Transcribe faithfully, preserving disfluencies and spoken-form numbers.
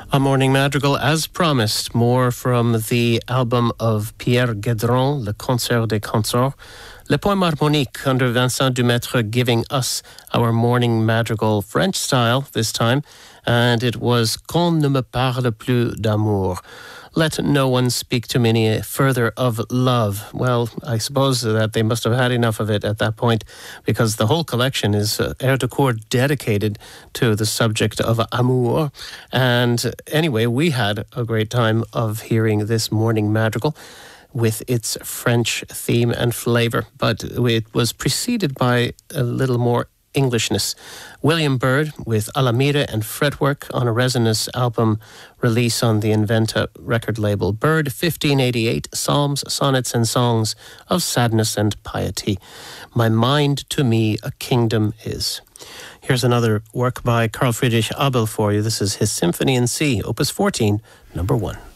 A morning madrigal, as promised, more from the album of Pierre Guédron, Le Concert des Consorts. Le Poème Harmonique under Vincent Dumaître, giving us our morning madrigal French style this time, and it was Qu'on ne me parle plus d'amour. Let no one speak to me any further of love. Well, I suppose that they must have had enough of it at that point, because the whole collection is uh, air de cour dedicated to the subject of amour. And anyway, we had a great time of hearing this morning madrigal with its French theme and flavour, but it was preceded by a little more Englishness. William Byrd with Alameda and Fretwork on a Resonance album release on the Inventa record label. Byrd, fifteen eighty-eight, Psalms, Sonnets and Songs of Sadness and Piety. My mind to me a kingdom is. Here's another work by Carl Friedrich Abel for you. This is his Symphony in C, Opus fourteen, number one.